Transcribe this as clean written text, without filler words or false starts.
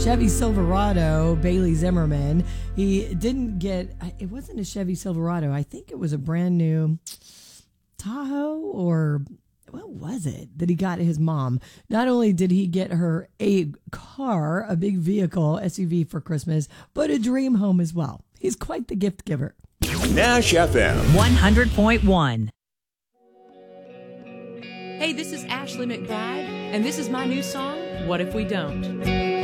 Chevy Silverado, Bailey Zimmerman. He didn't get, it wasn't a Chevy Silverado. I think it was a brand new Tahoe, or what was it that he got his mom? Not only did he get her a car, a big vehicle, SUV for Christmas, but a dream home as well. He's quite the gift giver. Nash FM 100.1. Hey, this is Ashley McBride, and this is my new song, What If We Don't?